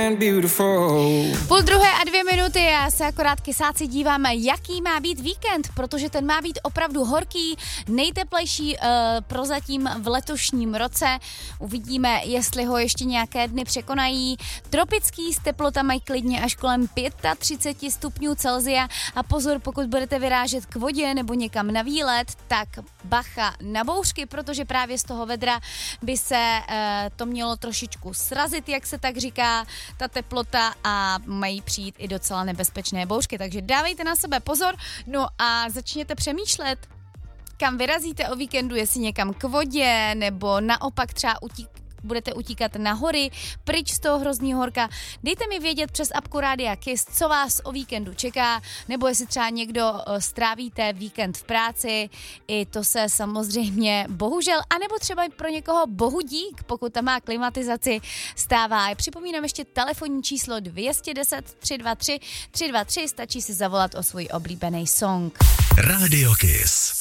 Půl druhé a 2 minuty, já se akorát kysáci díváme, jaký má být víkend, protože ten má být opravdu horký, nejteplejší prozatím v letošním roce. Uvidíme, jestli ho ještě nějaké dny překonají. Tropický s teplotami klidně až kolem 35 stupňů Celsia a pozor, pokud budete vyrážet k vodě nebo někam na výlet, tak bacha na bouřky, protože právě z toho vedra by se to mělo trošičku srazit, jak se tak říká, ta teplota a mají přijít i docela nebezpečné bouřky, takže dávejte na sebe pozor, no a začněte přemýšlet, kam vyrazíte o víkendu, jestli někam k vodě, nebo naopak třeba budete utíkat na hory, pryč z toho hrozný horka. Dejte mi vědět přes apku Rádia Kiss, co vás o víkendu čeká, nebo jestli třeba někdo strávíte víkend v práci, i to se samozřejmě bohužel, anebo třeba pro někoho bohu dík, pokud tam má klimatizaci, stává. Připomínám ještě telefonní číslo 210 323 323, stačí si zavolat o svůj oblíbený song. Radio Kiss.